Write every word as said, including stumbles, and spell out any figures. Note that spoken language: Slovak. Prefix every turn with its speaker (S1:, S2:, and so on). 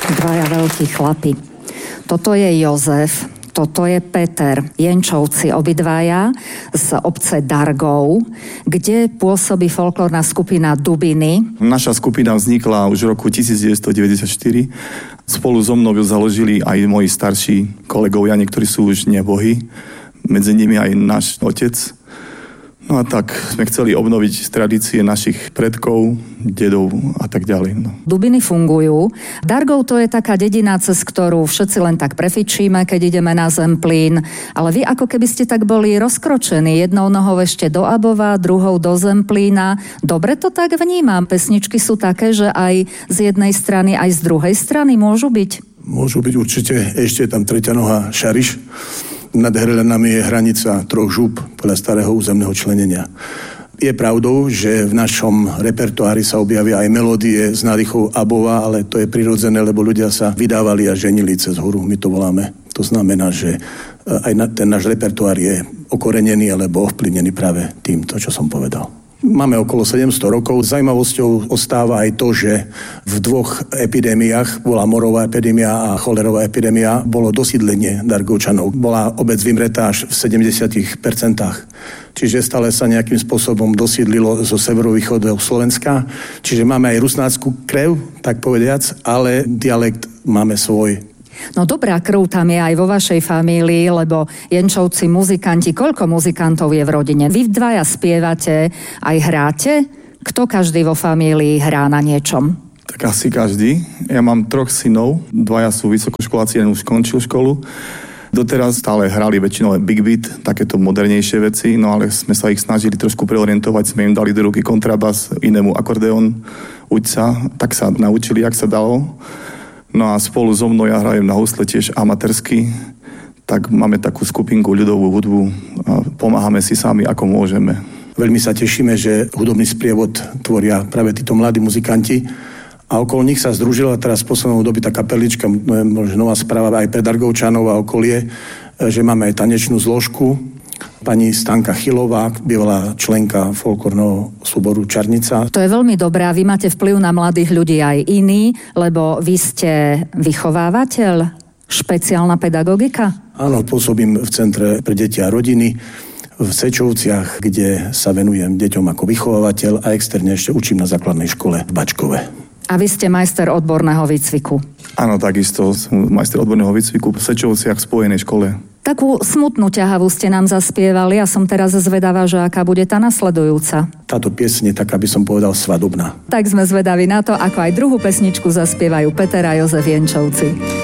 S1: Dvaja veľkí chlapi. Toto je Jozef, toto je Peter, Jenčovci obidvaja z obce Dargov, kde pôsobí folklórna skupina Dubiny.
S2: Naša skupina vznikla už v roku devätnásťstodeväťdesiatštyri. Spolu so mnou ju založili aj moji starší kolegovia, niektorí sú už nebohí, medzi nimi aj náš otec. No a tak sme chceli obnoviť tradície našich predkov, dedov a tak ďalej. No.
S1: Dubiny fungujú. Dargov to je taká dedina, cez ktorú všetci len tak prefičíme, keď ideme na Zemplín. Ale vy ako keby ste tak boli rozkročení. Jednou nohou ešte do Abova, druhou do Zemplína. Dobre to tak vnímam. Pesničky sú také, že aj z jednej strany, aj z druhej strany môžu byť?
S3: Môžu byť určite. Ešte je tam tretia noha Šariš. Nad Herelenami je hranica troch žúb podľa starého územného členenia. Je pravdou, že v našom repertoári sa objavia aj melódie z nádychov Abova, ale to je prirodzené, lebo ľudia sa vydávali a ženili cez horu, my to voláme. To znamená, že aj ten náš repertoár je okorenený alebo ovplyvnený práve týmto, čo som povedal. Máme okolo sedemsto rokov. Zajímavosťou ostáva aj to, že v dvoch epidémiách, bola morová epidémia a cholerová epidémia, bolo dosídlenie Dargovčanov. Bola obec vymretá až v sedemdesiat percent. Čiže stále sa nejakým spôsobom dosídlilo zo severovýchodu Slovenska. Čiže máme aj rusnácku krev, tak povediac, ale dialekt máme svoj.
S1: No dobrá krv tam je aj vo vašej famílii, lebo Jenčovci muzikanti, koľko muzikantov je v rodine? Vy dvaja spievate, aj hráte? Kto každý vo famílii hrá na niečom?
S2: Tak asi každý. Ja mám troch synov, dvaja sú vysokoškoláci, jeden už skončil školu. Doteraz stále hrali väčšinou big beat, takéto modernejšie veci, no ale sme sa ich snažili trošku preorientovať, sme im dali do ruky kontrabas, inému akordeón, uď sa, tak sa naučili, jak sa dalo. No a spolu so mnou ja hrajem na husle tiež amatérsky, tak máme takú skupinku ľudovú hudbu a pomáhame si sami, ako môžeme.
S3: Veľmi sa tešíme, že hudobný sprievod tvoria práve títo mladí muzikanti a okolo nich sa združila teraz v poslednom dobe tá kapelička, možno nová správa aj pre Dargovčanov a okolie, že máme aj tanečnú zložku. Pani Stanka Chylová, bývalá členka folklórneho súboru Čarnica.
S1: To je veľmi dobré a vy máte vplyv na mladých ľudí aj iní, lebo vy ste vychovávateľ, špeciálna pedagogika?
S3: Áno, pôsobím v Centre pre deti a rodiny v Sečovciach, kde sa venujem deťom ako vychovávateľ a externe ešte učím na základnej škole v Bačkove.
S1: A vy ste majster odborného výcviku?
S2: Áno, takisto som majster odborného výcviku v Sečovciach v spojenej škole.
S1: Takú smutnú ťahavú ste nám zaspievali a som teraz zvedavá, že aká bude tá nasledujúca.
S3: Táto piesň je taká, by som povedal, svadobná.
S1: Tak sme zvedaví na to, ako aj druhú pesničku zaspievajú Peter a Jozef Jenčovci.